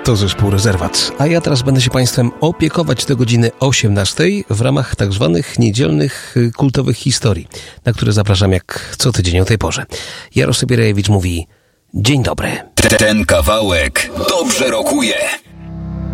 To zespół Rezerwat. A ja teraz będę się Państwem opiekować do godziny 18 w ramach tak zwanych niedzielnych kultowych historii, na które zapraszam jak co tydzień o tej porze. Jarosław Bierajewicz mówi: dzień dobry. Ten kawałek dobrze rokuje.